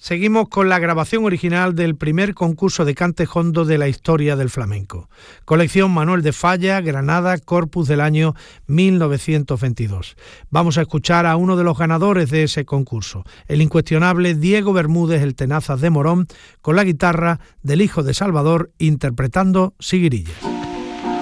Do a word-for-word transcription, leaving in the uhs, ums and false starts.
Seguimos con la grabación original del primer concurso de cante jondo de la historia del flamenco. Colección Manuel de Falla, Granada, Corpus del año mil novecientos veintidós. Vamos a escuchar a uno de los ganadores de ese concurso, el incuestionable Diego Bermúdez, el Tenazas de Morón, con la guitarra del hijo de Salvador interpretando Siguirilla.